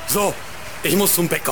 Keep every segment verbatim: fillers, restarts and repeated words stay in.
So, ich muss zum Bäcker.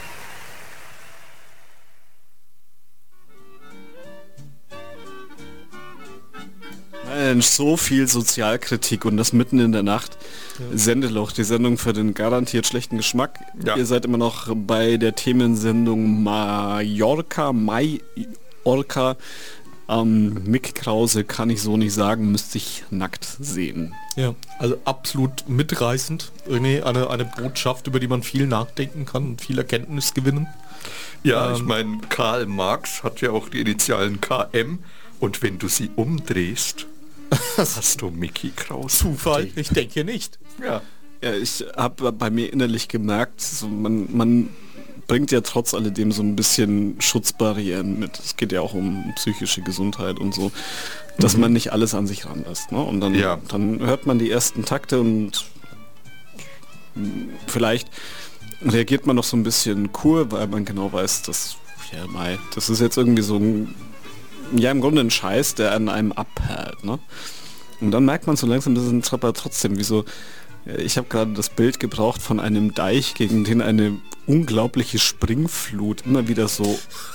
Mensch, so viel Sozialkritik und das mitten in der Nacht. Ja. Sendeloch, die Sendung für den garantiert schlechten Geschmack. Ja. Ihr seid immer noch bei der Themensendung Mallorca, Mallorca. Ähm, Mick Krause kann ich so nicht sagen, müsste ich nackt sehen. Ja, also absolut mitreißend. Irgendwie eine, eine Botschaft, über die man viel nachdenken kann und viel Erkenntnis gewinnen. Ja, ähm, ich meine, Karl Marx hat ja auch die Initialen K M und wenn du sie umdrehst, hast du Mickey Krause. Zufall? Ich denke nicht. Ja, ja ich habe bei mir innerlich gemerkt, so man, man bringt ja trotz alledem so ein bisschen Schutzbarrieren mit. Es geht ja auch um psychische Gesundheit und so, dass mhm. man nicht alles an sich ranlässt. Ne? Und dann, ja. dann hört man die ersten Takte und vielleicht reagiert man noch so ein bisschen cool, weil man genau weiß, dass ja, mei, das ist jetzt irgendwie so ein, ja im Grunde ein Scheiß, der an einem abperlt. Ne? Und dann merkt man so langsam, das ist ein Trapper trotzdem, wie so, ich habe gerade das Bild gebraucht von einem Deich, gegen den eine unglaubliche Springflut immer wieder so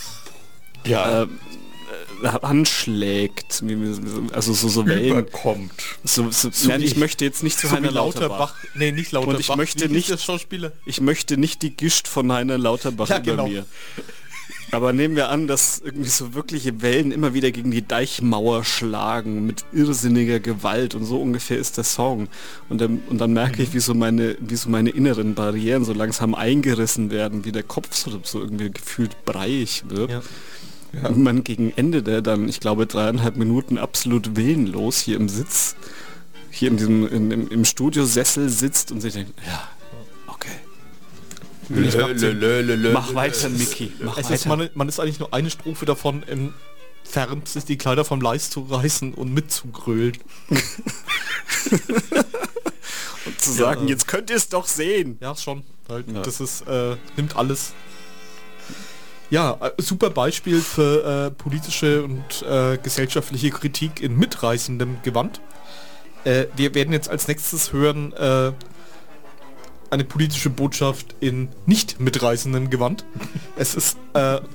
ja. äh, anschlägt, also so, so Wellen überkommt. So, so, so ja, ich möchte jetzt nicht zu so Heiner Lauterbach. Nee, nicht Lauterbach. Und ich möchte nicht, der Schauspieler? Ich möchte nicht die Gischt von Heiner Lauterbach ja, über genau. mir. Aber nehmen wir an, dass irgendwie so wirkliche Wellen immer wieder gegen die Deichmauer schlagen mit irrsinniger Gewalt und so ungefähr ist der Song. Und dann, und dann merke ich, wie so, meine, wie so meine inneren Barrieren so langsam eingerissen werden, wie der Kopf so, so irgendwie gefühlt breiig wird. Ja. Ja. Und man gegen Ende der dann, ich glaube, dreieinhalb Minuten absolut willenlos hier im Sitz, hier in diesem, in, im, im Studiosessel sitzt und sich denkt, ja, okay. Lö, lö, lö, lö, mach weiter, Mickey. Mach es weiter. Ist, man, man ist eigentlich nur eine Strophe davon entfernt, sich die Kleider vom Leis zu reißen und mitzugrölen. Und zu sagen, ja, jetzt könnt ihr es doch sehen. Ja, schon. Halt, ja. Das ist, äh, nimmt alles. Ja, super Beispiel für äh, politische und äh, gesellschaftliche Kritik in mitreißendem Gewand. Äh, wir werden jetzt als nächstes hören äh, eine politische Botschaft in nicht mitreißendem Gewand. Es ist äh,